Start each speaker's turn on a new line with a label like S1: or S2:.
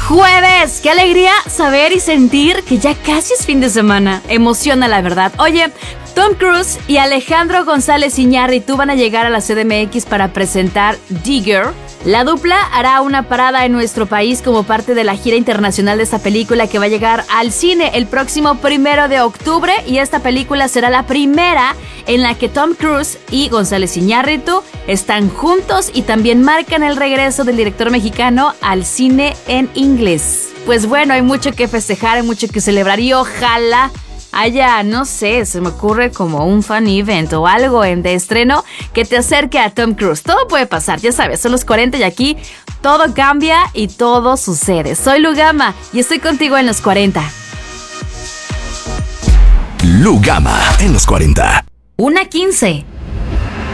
S1: jueves. Qué alegría saber y sentir que ya casi es fin de semana. Emociona, la verdad. Oye, Tom Cruise y Alejandro González Iñárritu van a llegar a la CDMX para presentar Digger. La dupla hará una parada en nuestro país como parte de la gira internacional de esta película que va a llegar al cine el próximo 1 de octubre, y esta película será la primera en la que Tom Cruise y González Iñárritu están juntos y también marcan el regreso del director mexicano al cine en inglés. Pues bueno, hay mucho que festejar, hay mucho que celebrar y ojalá haya, no sé, se me ocurre como un fan event o algo de estreno que te acerque a Tom Cruise. Todo puede pasar, ya sabes, son los 40 y aquí todo cambia y todo sucede. Soy Lugama y estoy contigo en los 40.
S2: Lugama en los 40.
S1: 1:15.